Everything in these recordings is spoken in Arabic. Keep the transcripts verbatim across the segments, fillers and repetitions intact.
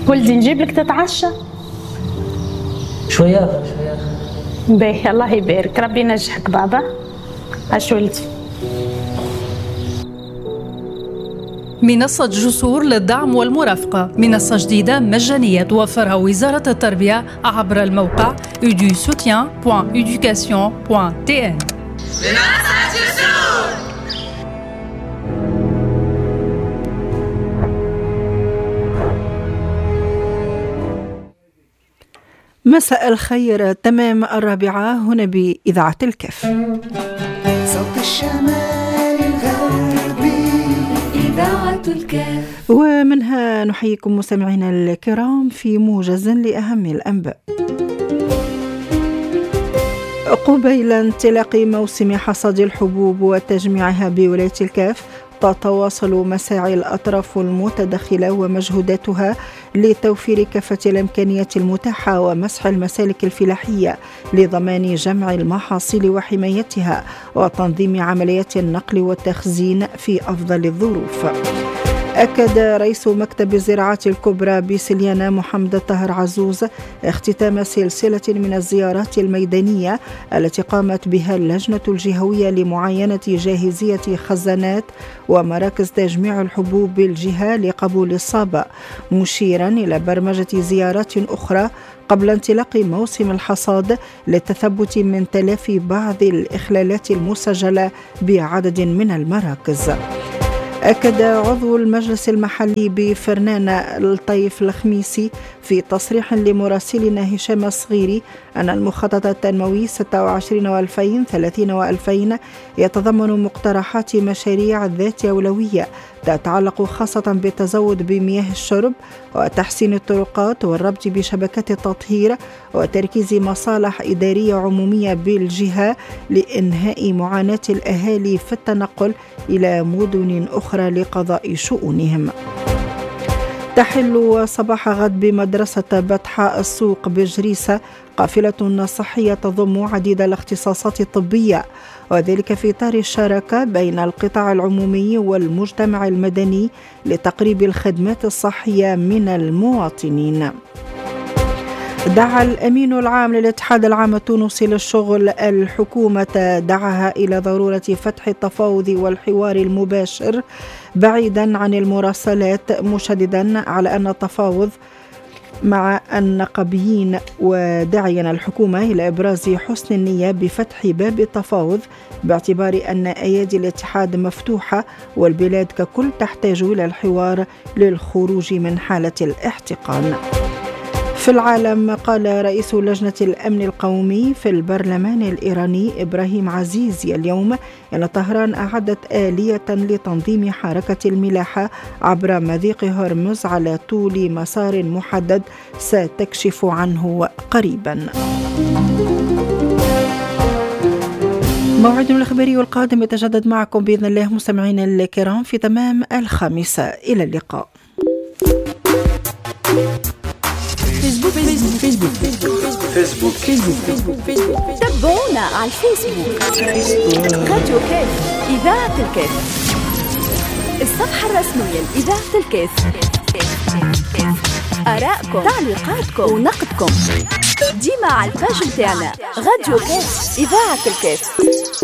ولدي نجيب لك تتعشى شوية شوية. باهي الله يبارك، ربي ينجحك بابا. عاش ولدي. منصة جسور للدعم والمرافقة، منصة جديدة مجانية توفرها وزارة التربية عبر الموقع edu soutien point education point t n. منصة جسور. مساء الخير. تمام الرابعة هنا بإذاعة الكاف. صوت الشمال الغربي إذاعة الكاف. ومنها نحييكم مستمعينا الكرام في موجز لأهم الأنباء. قبيل انطلاق موسم حصاد الحبوب وتجميعها بولاية الكاف، تتواصل مساعي الأطراف المتدخلة ومجهوداتها لتوفير كافة الإمكانيات المتاحة ومسح المسالك الفلاحية لضمان جمع المحاصيل وحمايتها وتنظيم عمليات النقل والتخزين في أفضل الظروف. أكد رئيس مكتب الزراعة الكبرى بسليانة محمد الطاهر عزوز اختتام سلسلة من الزيارات الميدانية التي قامت بها اللجنة الجهوية لمعاينة جاهزية خزانات ومراكز تجميع الحبوب بالجهة لقبول الصابة، مشيرا إلى برمجة زيارات أخرى قبل انطلاق موسم الحصاد للتثبت من تلافي بعض الإخلالات المسجلة بعدد من المراكز. أكد عضو المجلس المحلي بفرنان الطيف الخميسي في تصريح لمراسلنا هشام الصغيري أن المخطط التنموي ستة وعشرين وألفين ثلاثين وألفين يتضمن مقترحات مشاريع ذات أولوية تتعلق خاصة بالتزود بمياه الشرب وتحسين الطرقات والربط بشبكات التطهير وتركيز مصالح إدارية عمومية بالجهة لإنهاء معاناة الأهالي في التنقل إلى مدن أخرى لقضاء شؤونهم. تحل صباح غد بمدرسة بطحاء السوق بجريسة قافلة صحية تضم عديد الاختصاصات الطبية، وذلك في إطار الشراكة بين القطاع العمومي والمجتمع المدني لتقريب الخدمات الصحية من المواطنين. دعا الأمين العام للاتحاد العام التونسي للشغل الحكومة دعاها إلى ضرورة فتح التفاوض والحوار المباشر بعيدا عن المراسلات، مشددا على أن التفاوض مع النقابيين وداعيا الحكومة إلى إبراز حسن النية بفتح باب التفاوض باعتبار أن أيادي الاتحاد مفتوحة والبلاد ككل تحتاج إلى الحوار للخروج من حالة الاحتقان. في العالم، قال رئيس لجنة الأمن القومي في البرلمان الإيراني إبراهيم عزيزي اليوم أن طهران أعدت آلية لتنظيم حركة الملاحة عبر مضيق هرمز على طول مسار محدد ستكشف عنه قريبا. موعدنا الإخباري القادم يتجدد معكم بإذن الله مستمعينا الكرام في تمام الخامسة. إلى اللقاء. فيسبوك فيسبوك فيسبوك فيسبوك فيسبوك فيسبوك تابعونا على الفيسبوك. راديو كاف إذاعة الكاف، الصفحة الرسمية لإذاعة الكاف. آراءكم، تعليقاتكم ونقدكم ديما على الباج متاعنا راديو كاف إذاعة الكاف.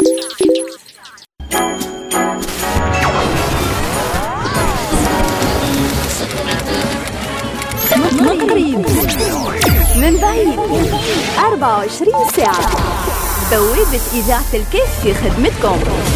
من قريب من بعيد أربعة وعشرين ساعة، بوابة إذاعة الكاف في خدمتكم.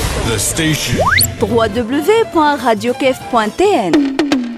دبليو دبليو دبليو دوت راديو كاف دوت تي ان.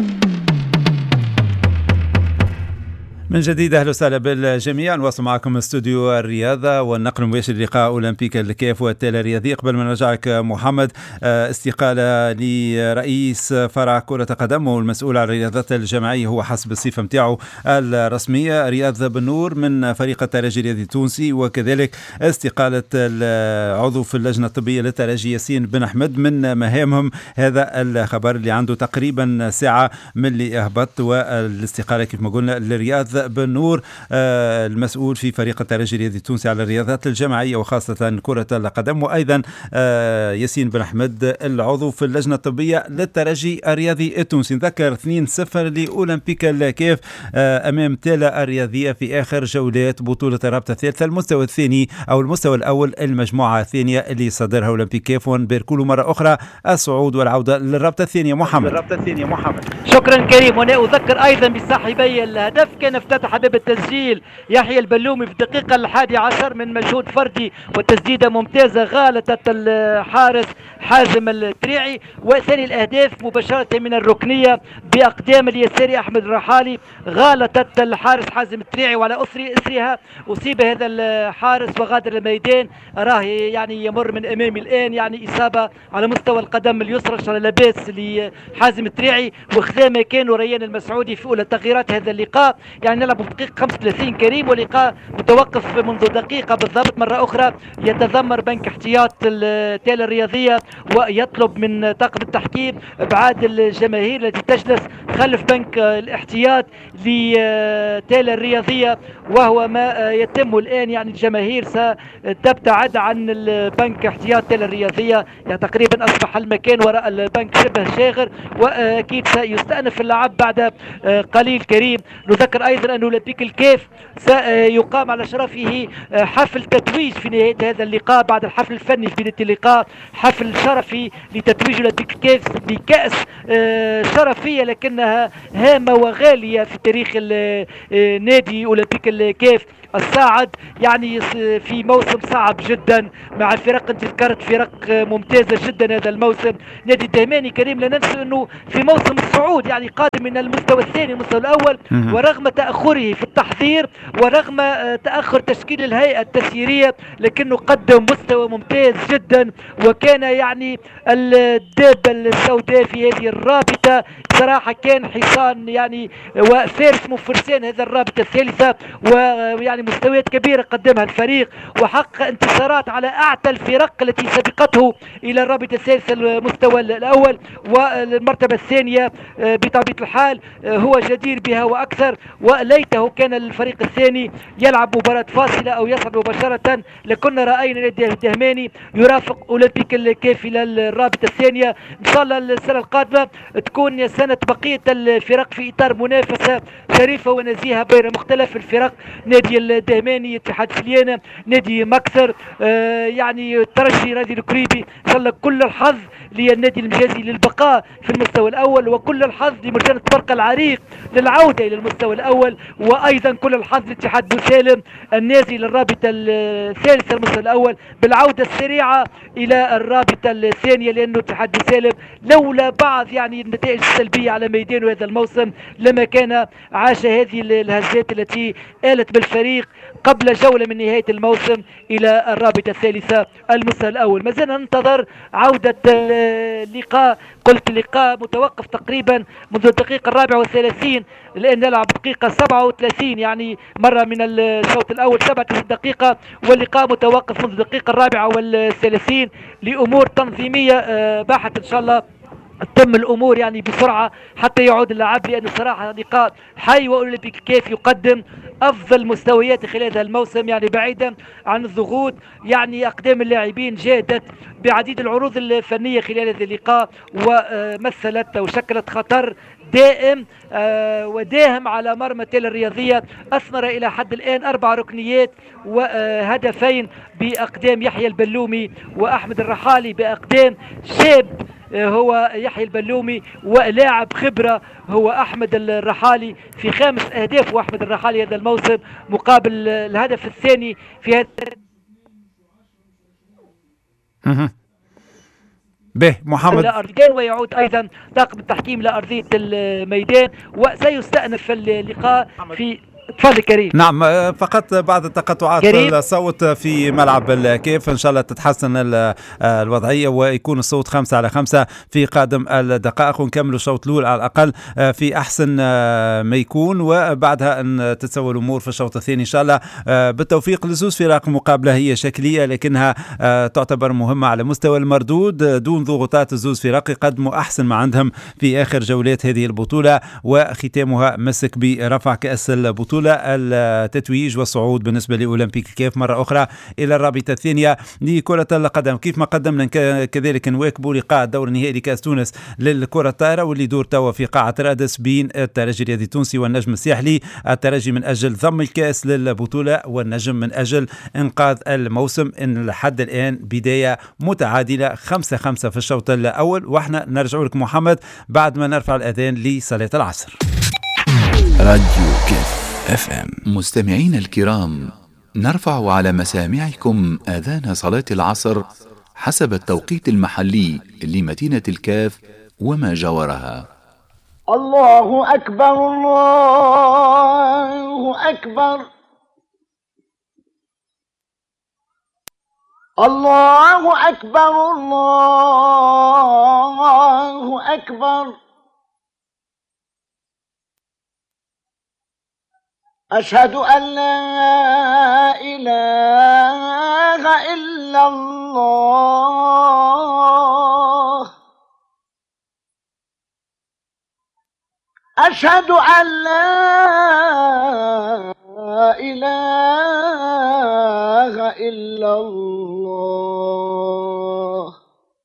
من جديد أهلا وسهلا بالجميع. نواصل معكم استوديو الرياضة والنقل المباشر لقاء أولمبيك الكاف والتالي الرياضي. قبل ما نرجعك محمد، استقالة لرئيس فرع كرة قدم والمسؤول عن الرياضات الجماعية هو حسب الصفة متاعه الرسمية رياض بن نور من فريق الترجي الرياضي التونسي، وكذلك استقالة العضو في اللجنة الطبية للترجي ياسين بن أحمد من مهامهم. هذا الخبر اللي عنده تقريبا ساعة من اللي أهبط، والاستقالة كيف ما قلنا لرياض محمد بن نور المسؤول في فريق الترجي الرياضي التونسي على الرياضات الجماعية وخاصة كرة القدم، وأيضا ياسين بن أحمد العضو في اللجنة الطبية للترجي الرياضي التونسي. نذكر اثنين صفر لأولمبيك الكيف أمام تالا الرياضية في آخر جولات بطولة الرابطة الثالثة، المستوى الثاني أو المستوى الأول المجموعة الثانية اللي صدرها أولمبيك كيف، ونبارك له مرة أخرى الصعود والعودة للرابطة الثانية. محمد الرابطة الثانية محمد شكرا كريم. وأنا أذكر أيضا بصاحبي الهدف كان افتتح باب التسجيل يحيى البلومي في الدقيقة الحادية عشر من مجهود فردي وتسديدة ممتازة غالطة الحارس حازم التريعي، وثاني الأهداف مباشرة من الركنية بأقدام اليساري أحمد الرحالي غالطة الحارس حازم التريعي، وعلى أسري أسرها أصيب هذا الحارس وغادر الميدان. أراه يعني يمر من أمامي الآن، يعني إصابة على مستوى القدم اليسرى إن شاء الله لاباس لحازم التريعي، وخذا مكان ريان المسعودي في أولى تغييرات هذا اللقاء. يعني نلعب بدقيقة خمسة وثلاثين كريم، ولقاء متوقف منذ دقيقة بالضبط. مرة أخرى يتذمر بنك احتياط التالة الرياضية ويطلب من طاقم التحكيم ابعاد الجماهير التي تجلس خلف بنك الاحتياط لتالة الرياضية، وهو ما يتم الآن. يعني الجماهير ستبتعد عن البنك احتياط تالة الرياضية، يعني تقريبا أصبح المكان وراء البنك شبه شاغر، وأكيد سيستأنف اللعب بعد قليل كريم. نذكر أيضا أن أولمبيك الكيف سيقام على شرفه حفل تتويج في نهاية هذا اللقاء بعد الحفل الفني في بداية اللقاء، حفل شرفي لتتويج أولمبيك الكيف بكأس شرفية لكنها هامة وغالية في تاريخ نادي أولمبيك الكيف الصاعد، يعني في موسم صعب جدا مع الفرق. انت ذكرت فرق ممتازة جدا هذا الموسم. نادي الدهماني كريم لا ننسى انه في موسم الصعود يعني قادم من المستوى الثاني المستوى الاول، ورغم تأخره في التحضير ورغم تأخر تشكيل الهيئة التسييرية لكنه قدم مستوى ممتاز جدا، وكان يعني الدابة السوداء في هذه الرابطة صراحة كان حصان يعني وفارس من فرسان هذا الرابطة الثالثة، ويعني مستويات كبيرة قدمها الفريق وحقق انتصارات على أعتى الفرق التي سبقته إلى الرابطة الثالثة المستوى الأول والمرتبة الثانية. بطبيعة الحال هو جدير بها وأكثر، وليته كان الفريق الثاني يلعب مباراة فاصلة أو يصعد مباشرة، لكنا رأينا نادي الدهماني يرافق أولمبيك الكيف إلى الرابطة الثانية. إن شاء الله السنة القادمة تكون سنة بقية الفرق في إطار منافسة شريفة ونزيهة بين مختلف الفرق، نادي الدهماني، اتحاد فليانة، نادي مكثر، آه يعني الترجي، نادي الكريبي. إن شاء الله كل الحظ للنادي المجازي للبقاء في المستوى الأول، وكل الحظ لمرجان برقة العريق للعودة إلى المستوى الأول، وأيضا كل الحظ لاتحاد بوسالم النازل للرابطة الثالثة المستوى الأول بالعودة السريعة إلى الرابطة الثانية، لأنه اتحاد بوسالم لولا بعض يعني النتائج السلبية على ميدانه هذا الموسم لما كان عاش هذه الهزات التي آلت بالفريق قبل جولة من نهاية الموسم إلى الرابطة الثالثة المستوى الأول. ما زلنا ننتظر عودة اللقاء، قلت اللقاء متوقف تقريبا منذ الدقيقة الرابعة والثلاثين، الآن نلعب دقيقة سبعة وثلاثين، يعني مرة من الشوط الأول سبعة دقيقة، واللقاء متوقف منذ الدقيقة الرابعة والثلاثين لأمور تنظيمية باحت. إن شاء الله تم الامور يعني بسرعه حتى يعود اللعب، لان الصراحه لقاء حي واولمبيك كيف يقدم افضل مستويات خلال هذا الموسم، يعني بعيدا عن الضغوط. يعني اقدام اللاعبين جادت بعديد العروض الفنيه خلال هذا اللقاء، ومثلت وشكلت خطر دائم وداهم على مرمى تيلا الرياضية. أثمر إلى حد الآن أربع ركنيات وهدفين بأقدام يحيى البلومي وأحمد الرحالي، بأقدام شاب هو يحيى البلومي ولاعب خبرة هو أحمد الرحالي في خامس أهداف، وأحمد الرحالي هذا الموسم مقابل الهدف الثاني في هذا به محمد الأرضية. ويعود أيضا طاقم التحكيم لأرضية الميدان وسيستأنف اللقاء في تفضل كريم. نعم، فقط بعد التقطعات الصوت في ملعب الكيف ان شاء الله تتحسن الوضعيه ويكون الصوت خمسة على خمسة في قادم الدقائق، ونكمل الشوط الاول على الاقل في احسن ما يكون، وبعدها ان تتسوى الامور في الشوط الثاني ان شاء الله بالتوفيق لزوز فرق. مقابله هي شكليه لكنها تعتبر مهمه على مستوى المردود، دون ضغوطات الزوز فرق يقدموا احسن ما عندهم في اخر جولات هذه البطوله، وختامها مسك برفع كاس البطوله البطولة التتويج والصعود بالنسبة لأولمبيك الكاف مرة أخرى إلى الرابطة الثانية لكرة القدم. كيف ما قدمنا كذلك نواكبوا لقاء الدور النهائي لكأس تونس للكرة الطائرة واللي يدور توا في قاعة رادس بين الترجي الرياضي التونسي والنجم الساحلي. الترجي من أجل ضم الكأس للبطولة والنجم من أجل إنقاذ الموسم. إن لحد الآن بداية متعادلة خمسة خمسة في الشوط الأول. وإحنا نرجع لك محمد بعد ما نرفع الأذان لصلاة العصر. راديو كاف اف ام. مستمعين الكرام، نرفع على مسامعكم آذان صلاة العصر حسب التوقيت المحلي لمدينة الكاف وما جاورها. الله أكبر الله أكبر الله أكبر الله أكبر أشهد أن لا إله إلا الله أشهد أن لا إله إلا الله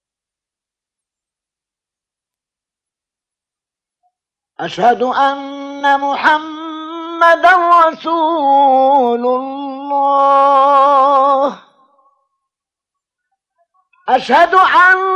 أشهد أن محمدًا رسول الله أشهد أن